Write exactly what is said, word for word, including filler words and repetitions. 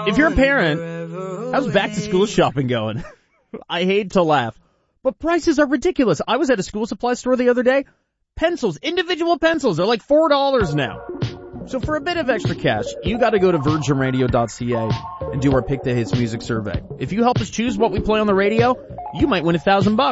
If you're a parent, how's back to school shopping going? I hate to laugh, but prices are ridiculous. I was at a school supply store the other day. Pencils, individual pencils, are like four dollars now. So for a bit of extra cash, you gotta go to virgin radio dot c a and do our Pick the Hits music survey. If you help us choose what we play on the radio, you might win a thousand bucks.